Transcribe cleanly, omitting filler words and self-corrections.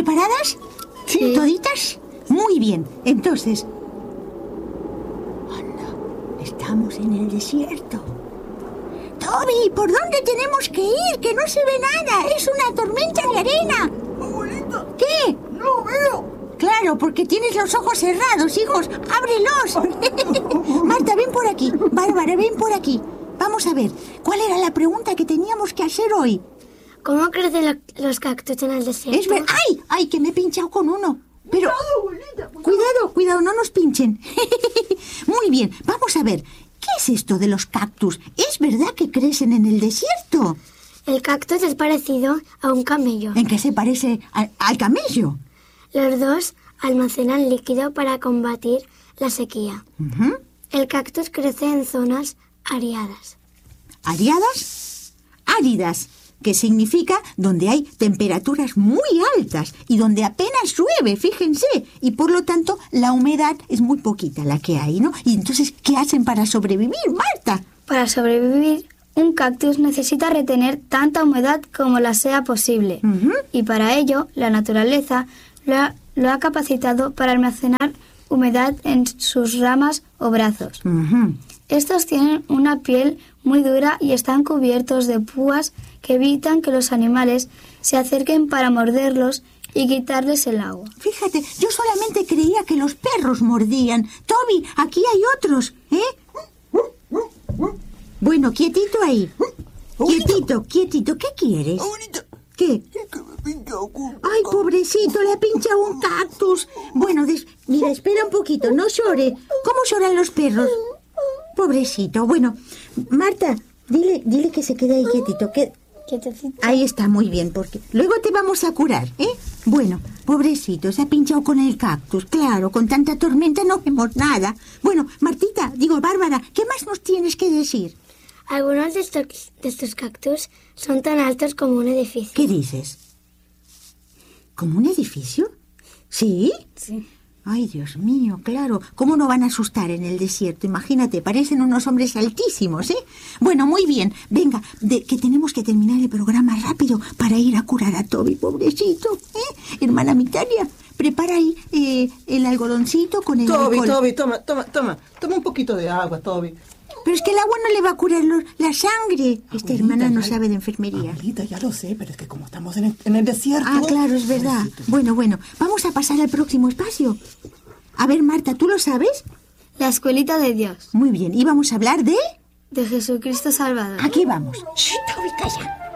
preparadas? Sí. ¿Toditas? Muy bien. Entonces... Anda, estamos en el desierto. Toby, ¿por dónde tenemos que ir? Que no se ve nada. Es una tormenta de arena. Abuelita, ¿Qué? no veo. Claro, porque tienes los ojos cerrados, hijos. ¡Ábrelos! Marta, ven por aquí. Bárbara, ven por aquí. Vamos a ver, ¿cuál era la pregunta que teníamos que hacer hoy? ¿Cómo crecen los cactus en el desierto? ¡Ay! ¡Ay, que me he pinchado con uno! Pero... Abuelita, Cuidado, no nos pinchen. Muy bien, vamos a ver. ¿Qué es esto de los cactus? ¿Es verdad que crecen en el desierto? El cactus es parecido a un camello. ¿En qué se parece al camello? Los dos almacenan líquido para combatir la sequía. Ujú. El cactus crece en zonas áridas. ¿Áridas? Áridas, que significa donde hay temperaturas muy altas y donde apenas llueve, fíjense. Y por lo tanto, la humedad es muy poquita la que hay, ¿no? Y entonces, ¿qué hacen para sobrevivir, Marta? Para sobrevivir, un cactus necesita retener tanta humedad como la sea posible. Ujú. Y para ello, la naturaleza lo ha capacitado para almacenar humedad en sus ramas o brazos. Ujú. Estos tienen una piel muy dura y están cubiertos de púas que evitan que los animales se acerquen para morderlos y quitarles el agua. Fíjate, yo solamente creía que los perros mordían. Toby, aquí hay otros, ¿eh? Bueno, quietito ahí. Quietito. ¿Qué quieres? abuelita, ¿Qué? es que me pinta con... Ay, pobrecito, le ha pinchado un cactus. Bueno, mira, espera un poquito, no llore. ¿Cómo lloran los perros? Pobrecito. Bueno, Marta, dile que se quede ahí quietito. Quietecito. Ahí está, muy bien, porque luego te vamos a curar, ¿eh? Bueno, pobrecito, se ha pinchado con el cactus. Claro, con tanta tormenta no vemos nada. Bueno, Bárbara, ¿qué más nos tienes que decir? Algunos de estos cactus son tan altos como un edificio. ¿Qué dices? ¿Como un edificio? ¿Sí? Sí. Ay, Dios mío, claro. ¿Cómo no van a asustar en el desierto? Imagínate, parecen unos hombres altísimos, ¿eh? Bueno, muy bien. Venga, que tenemos que terminar el programa rápido para ir a curar a Toby, pobrecito, ¿eh? Hermana Mitalia, prepara ahí el algodoncito con el alcohol. Toby, toma un poquito de agua, Toby. Pero es que el agua no le va a curar la sangre. Esta hermana no sabe de enfermería. Abuelita, ya lo sé, pero es que como estamos en el desierto... Ah, claro, es verdad. Bueno, vamos a pasar al próximo espacio. A ver, Marta, ¿tú lo sabes? La escuelita de Dios, Muy bien, y vamos a hablar de... de Jesucristo Salvador. Aquí vamos. Shh, Toby, calla.